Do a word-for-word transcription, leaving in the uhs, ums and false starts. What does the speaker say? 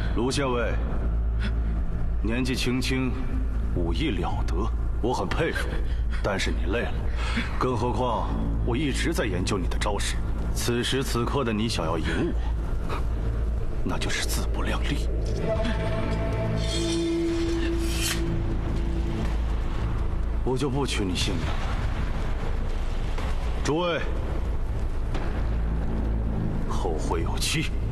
卢县尉，年纪轻轻，武艺了得，我很佩服。但是你累了，更何况我一直在研究你的招式。此时此刻的你想要赢我，那就是自不量力。我就不取你性命了。诸位，后会有期。